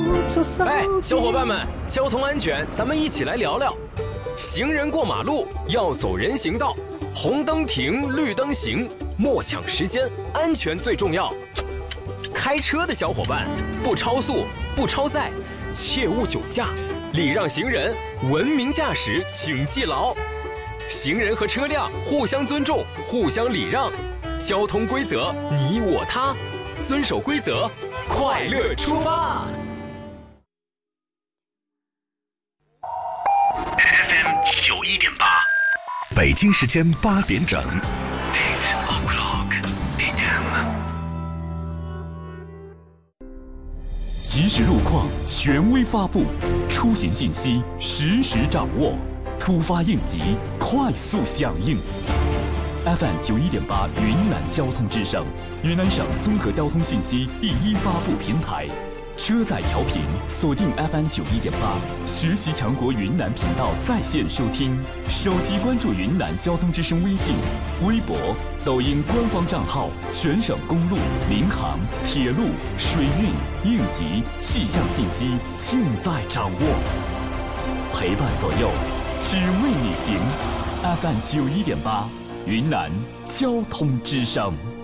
哎，小伙伴们，交通安全，咱们一起来聊聊。行人过马路要走人行道，红灯停，绿灯行，莫抢时间，安全最重要。开车的小伙伴，不超速，不超载，切勿酒驾，礼让行人，文明驾驶，请记牢。行人和车辆互相尊重，互相礼让，交通规则你我他，遵守规则，快乐出发。 FM 91.8，北京时间8点整。8 o'clock AM。即时路况权威发布，出行信息实时掌握，突发应急快速响应。FM 91.8云南交通之声，云南省综合交通信息第一发布平台。车载调频锁定 FM 91.8，学习强国云南频道在线收听，手机关注云南交通之声微信、微博、抖音官方账号，全省公路、民航、铁路、水运、应急、气象信息尽在掌握，陪伴左右，只为你行。FM 91.8，云南交通之声。